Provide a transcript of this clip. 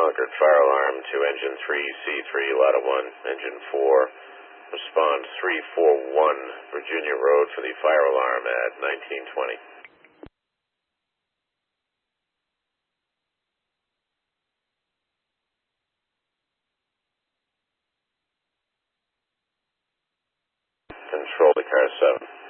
Concord fire alarm to engine 3C3, Ladder 1, engine 4. Respond 341 Virginia Road for the fire alarm at 1920. Control to car 7.